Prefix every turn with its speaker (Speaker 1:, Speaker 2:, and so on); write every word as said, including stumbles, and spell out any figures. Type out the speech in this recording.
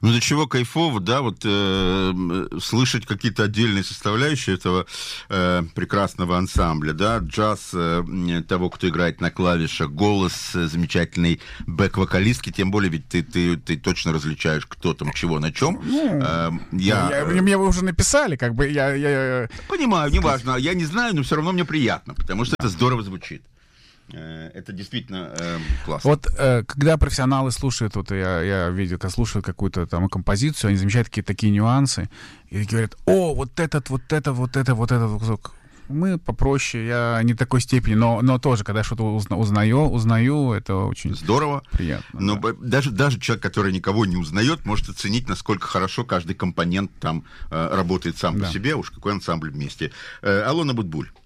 Speaker 1: Ну, до чего кайфово, да, вот э, слышать какие-то отдельные составляющие этого э, прекрасного ансамбля, да, джаз э, того, кто играет на клавишах, голос э, замечательный бэк-вокалистки, тем более ведь ты, ты, ты точно различаешь, кто там, чего, на чем.
Speaker 2: Ну,
Speaker 1: э, я,
Speaker 2: я, э, мне вы уже написали, как бы, я... я...
Speaker 1: Понимаю, неважно, я не знаю, но все равно мне приятно, потому что это здорово звучит. Это действительно э, классно.
Speaker 2: Вот э, когда профессионалы слушают, вот я, я видел, когда слушают какую-то там композицию, они замечают какие-то такие нюансы и говорят: о, вот этот, вот это, вот это, вот этот кусок. Мы попроще, я не такой степени, но, но тоже, когда что-то узна, узнаю, узнаю, это очень
Speaker 1: здорово,
Speaker 2: приятно.
Speaker 1: Но
Speaker 2: да.
Speaker 1: даже, даже человек, который никого не узнает, может оценить, насколько хорошо каждый компонент там э, работает сам да. по себе, уж какой ансамбль вместе. Э, Алона Бутбуль.